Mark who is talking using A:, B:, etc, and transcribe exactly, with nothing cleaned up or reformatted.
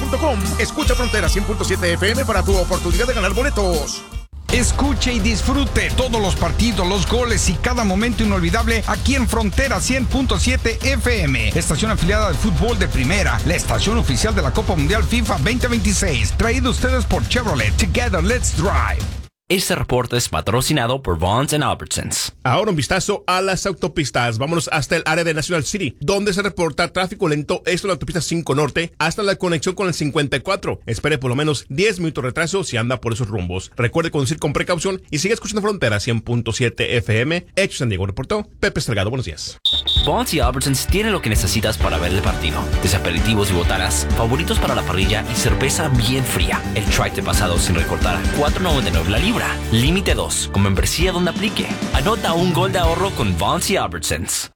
A: punto com. Escucha Frontera cien punto siete F M para tu oportunidad de ganar boletos.
B: Escuche y disfrute todos los partidos, los goles y cada momento inolvidable aquí en Frontera cien punto siete F M, estación afiliada de fútbol de primera, la estación oficial de la Copa Mundial FIFA veinte veintiséis, traído a ustedes por Chevrolet. Together, let's drive.
C: Este reporte es patrocinado por Vons and Albertsons.
A: Ahora un vistazo a las autopistas. Vámonos hasta el área de National City, donde se reporta tráfico lento. Esto es la autopista cinco Norte hasta la conexión con el cincuenta y cuatro. Espere por lo menos diez minutos de retraso si anda por esos rumbos. Recuerde conducir con precaución y sigue escuchando Frontera cien punto siete F M. Hecho San Diego, reportó Pepe Estragado. Buenos días.
C: Vons y Albertsons tienen lo que necesitas para ver el partido. Desde aperitivos y botanas, favoritos para la parrilla y cerveza bien fría. El trite pasado sin recortar, cuatro noventa y nueve la libra. Límite dos, con membresía donde aplique. Anota un gol de ahorro con Vons y Albertsons.